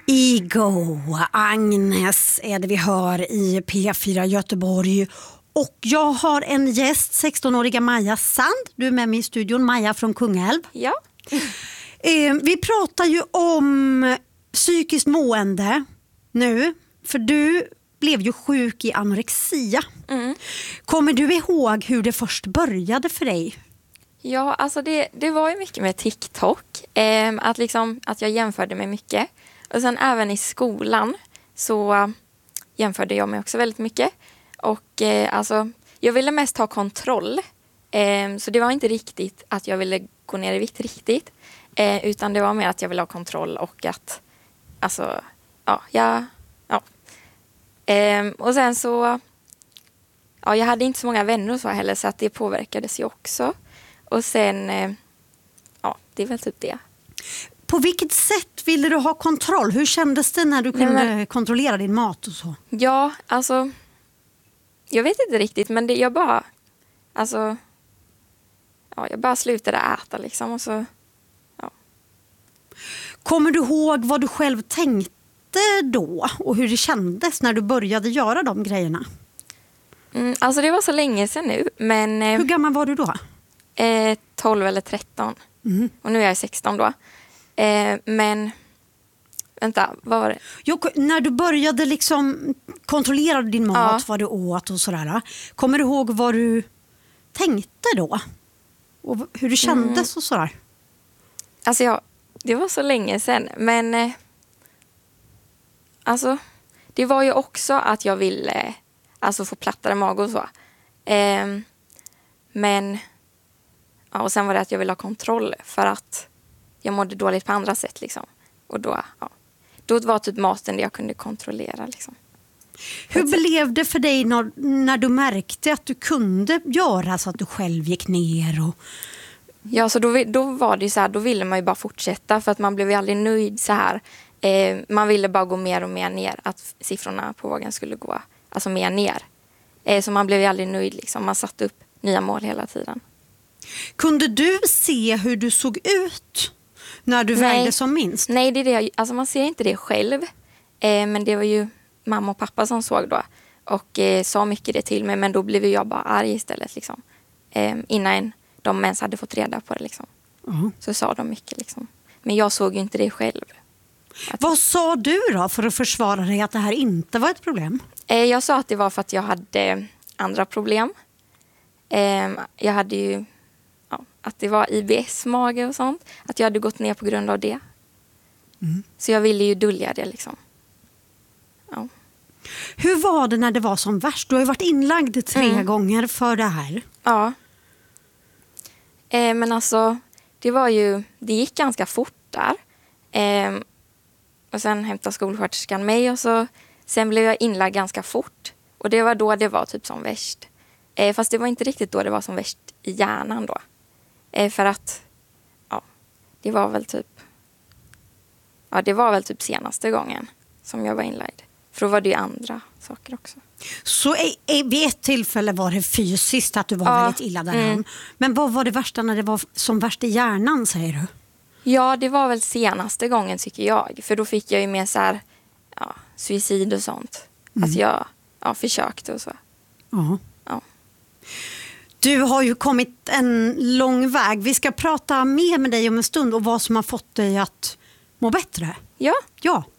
Igo, Agnes är det vi hör i P4 Göteborg. Och jag har en gäst, 16-åriga Maja Sand. Du är med mig i studion, Maja från Kungälv. Ja. Vi pratar ju om psykiskt mående nu. För du blev ju sjuk i anorexia. Kommer du ihåg hur det först började för dig? Ja, alltså det var ju mycket med TikTok. Att jag jämförde mig mycket. Och sen även i skolan så jämförde jag mig också väldigt mycket. Och jag ville mest ha kontroll. Så det var inte riktigt att jag ville gå ner i vikt riktigt. Utan det var mer att jag ville ha kontroll och att, och sen så, jag hade inte så många vänner och så heller, så att det påverkades ju också. Och sen, det är väl typ det. På vilket sätt ville du ha kontroll? Hur kändes det när du kunde kontrollera din mat och så? Ja, alltså, jag vet inte riktigt, men jag bara slutade äta liksom och så, ja. Kommer du ihåg vad du själv tänkte då och hur det kändes när du började göra de grejerna? Alltså det var så länge sedan nu, men... Hur gammal var du då? 12 eller 13. Och nu är jag 16 då. Men vänta, vad var det? När du började liksom kontrollera din mat, vad du åt och sådär. Kommer du ihåg vad du tänkte då? Och hur det kändes och sådär? Alltså det var så länge sedan. Men det var ju också att jag ville få plattare mage och så. Och sen var det att jag ville ha kontroll för att jag mådde dåligt på andra sätt liksom. Och då var typ maten det jag kunde kontrollera liksom. Hur blev det för dig när du märkte att du kunde göra så att du själv gick ner? Ja, så då var det ju så här, då ville man ju bara fortsätta för att man blev ju aldrig nöjd så här. Man ville bara gå mer och mer ner, att siffrorna på vågen skulle gå mer ner. Så man blev ju aldrig nöjd liksom. Man satte upp nya mål hela tiden. Kunde du se hur du såg ut när du vägde som minst? Nej, det är det. Man ser inte det själv. Men det var ju mamma och pappa som såg då. Och sa mycket det till mig. Men då blev jag bara arg istället. Liksom. Innan de ens hade fått reda på det. Liksom. Så sa de mycket. Liksom. Men jag såg ju inte det själv. Vad sa du då för att försvara dig att det här inte var ett problem? Jag sa att det var för att jag hade andra problem. Jag hade ju... att det var IBS-mage och sånt. Att jag hade gått ner på grund av det. Så jag ville ju dölja det liksom. Ja. Hur var det när det var som värst? Du har ju varit inlagd 3 gånger för det här. Ja. Men det gick ganska fort där. Och sen hämtade skolsköterskan mig och sen blev jag inlagd ganska fort. Och det var då det var typ som värst. Fast det var inte riktigt då det var som värst i hjärnan då. För att det var väl typ senaste gången som jag var inlagd. För då var det ju andra saker också. Så vid ett tillfälle var det fysiskt att du var väldigt illa där. Men vad var det värsta när det var som värst i hjärnan, säger du? Ja, det var väl senaste gången tycker jag. För då fick jag ju med så här, suicid och sånt. Att jag försökte och så. Ja. Du har ju kommit en lång väg. Vi ska prata mer med dig om en stund och vad som har fått dig att må bättre. Ja. Ja.